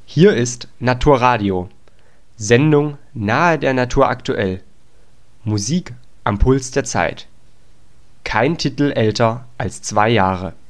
Hier ist Naturradio. Sendung nahe der Natur aktuell. Musik am Puls der Zeit. Kein Titel älter als 2 Jahre